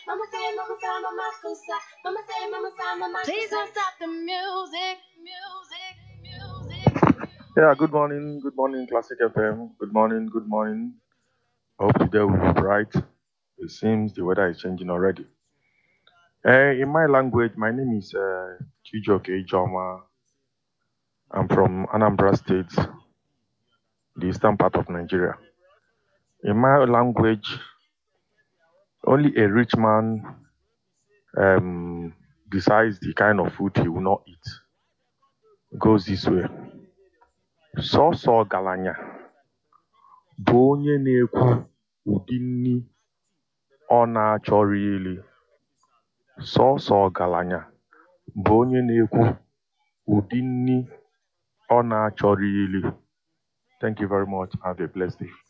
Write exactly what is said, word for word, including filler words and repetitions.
Mama say, mama say, mama kusa. Mama say, mama say, mama kusa. Please don't stop the music, music, music. Yeah, good morning, good morning, Classic F M. Good morning, good morning. I hope today will be bright. It seems the weather is changing already. Uh, in my language, my name is uh, Chijoke Joma. I'm from Anambra State, the eastern part of Nigeria. In my language, only a rich man um, decides the kind of food he will not eat. It goes this way. Sọsọ ọgaranya bụ onye na-ekwu ụdị nri ọ na-achọrọ iri. Sọsọ ọgaranya bụ onye na-ekwu ụdị nri ọ na-achọrọ iri. Thank you very much. Have a blessed day.